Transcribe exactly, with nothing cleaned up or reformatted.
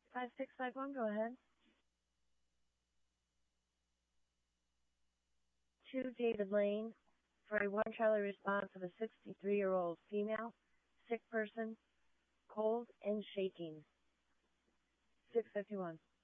Five six five one, go ahead. Two, David Lane, for a one-trailer response of a sixty-three-year-old female, sick person, cold and shaking. six fifty-one.